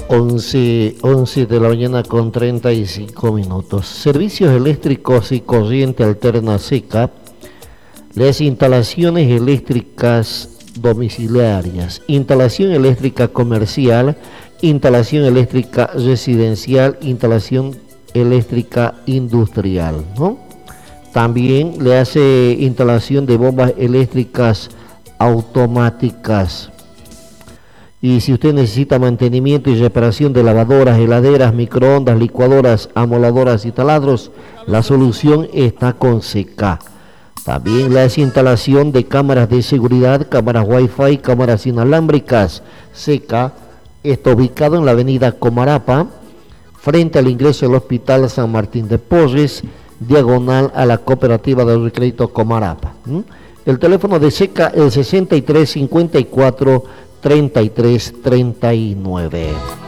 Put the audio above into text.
11 de la mañana con 35 minutos. Servicios eléctricos y corriente alterna seca. Las instalaciones eléctricas domiciliarias, instalación eléctrica comercial, instalación eléctrica residencial, instalación eléctrica industrial, ¿no? También le hace instalación de bombas eléctricas automáticas. Y si usted necesita mantenimiento y reparación de lavadoras, heladeras, microondas, licuadoras, amoladoras y taladros, la solución está con CK. También le hace instalación de cámaras de seguridad, cámaras Wi-Fi, cámaras inalámbricas. CK está ubicado en la avenida Comarapa, frente al ingreso del Hospital San Martín de Porres, diagonal a la cooperativa de crédito Comarapa. El teléfono de CK, el 63 54 33 39.